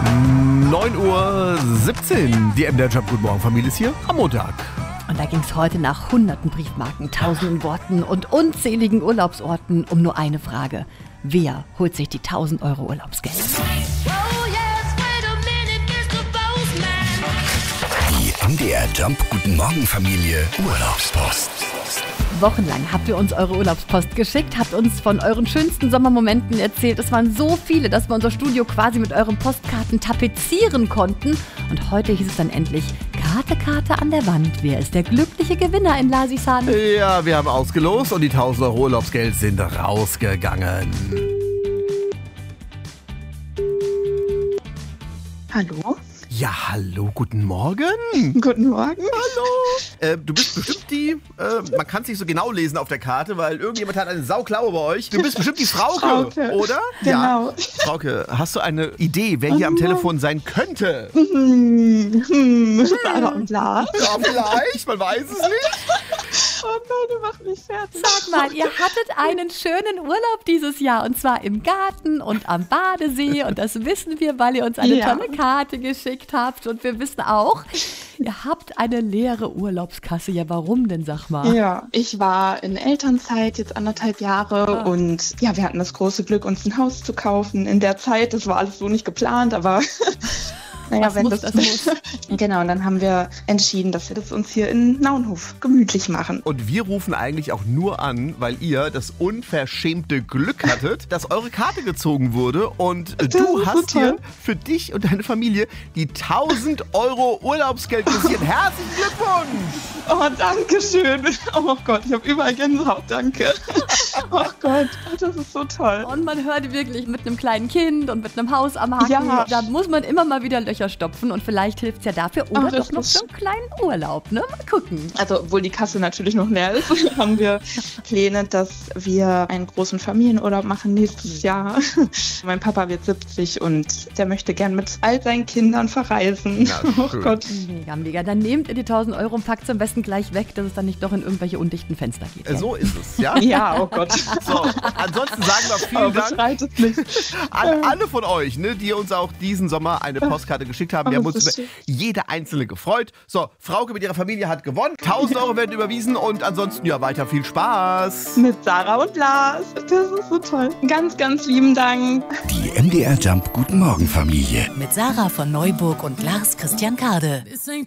9:17 Uhr. Die MDR Jump Guten Morgen Familie ist hier am Montag. Und da ging es heute nach hunderten Briefmarken, tausenden Worten und unzähligen Urlaubsorten um nur eine Frage. Wer holt sich die 1.000 € Urlaubsgeld? Die MDR Jump Guten Morgen Familie Urlaubspost. Wochenlang habt ihr uns eure Urlaubspost geschickt, habt uns von euren schönsten Sommermomenten erzählt. Es waren so viele, dass wir unser Studio quasi mit euren Postkarten tapezieren konnten. Und heute hieß es dann endlich, Karte an der Wand. Wer ist der glückliche Gewinner in Lasisan? Ja, wir haben ausgelost und die 1.000 € Urlaubsgeld sind rausgegangen. Hallo? Ja, hallo, guten Morgen. Guten Morgen. Hallo. Du bist bestimmt die, man kann es nicht so genau lesen auf der Karte, weil irgendjemand hat eine Sauklaue bei euch. Du bist bestimmt die Frauke, oder? Genau. Ja. Frauke, hast du eine Idee, wer hier am Telefon sein könnte? Sarah und Lars. Ja, vielleicht, man weiß es nicht. Oh nein, du machst mich fertig. Sag mal, ihr hattet einen schönen Urlaub dieses Jahr und zwar im Garten und am Badesee und das wissen wir, weil ihr uns eine tolle Karte geschickt habt und wir wissen auch, ihr habt eine leere Urlaubskasse. Ja, warum denn, sag mal? Ja, ich war in Elternzeit jetzt 1,5 Jahre und ja, wir hatten das große Glück, uns ein Haus zu kaufen in der Zeit. Das war alles so nicht geplant, aber... Naja, das muss. Genau, und dann haben wir entschieden, dass wir das uns hier in Naunhof gemütlich machen. Und wir rufen eigentlich auch nur an, weil ihr das unverschämte Glück hattet, dass eure Karte gezogen wurde und du hast so hier für dich und deine Familie die 1.000 € Urlaubsgeld kassiert. Herzlichen Glückwunsch! Oh, danke schön. Oh Gott, ich habe überall Gänsehaut, danke. Oh Gott, das ist so toll. Und man hört wirklich mit einem kleinen Kind und mit einem Haus am Haken, da muss man immer mal wieder Löcher stopfen und vielleicht hilft es ja dafür oder doch noch so einen kleinen Urlaub, ne? Mal gucken. Also, obwohl die Kasse natürlich noch leer ist, haben wir Pläne, dass wir einen großen Familienurlaub machen nächstes Jahr. Mein Papa wird 70 und der möchte gern mit all seinen Kindern verreisen. Oh Gott. Mega, mega. Dann nehmt ihr die 1.000 € und packt es am besten gleich weg, dass es dann nicht doch in irgendwelche undichten Fenster geht. So ist es, ja? Ja, oh Gott. So, ansonsten sagen wir vielen Dank an alle von euch, ne, die uns auch diesen Sommer eine Postkarte geschickt haben. Wir haben uns über jede einzelne gefreut. So, Frauke mit ihrer Familie hat gewonnen. 1.000 € werden überwiesen und ansonsten ja weiter viel Spaß. Mit Sarah und Lars. Das ist so toll. Ganz, ganz lieben Dank. Die MDR Jump Guten Morgen Familie. Mit Sarah von Neuburg und Lars Christian Kade.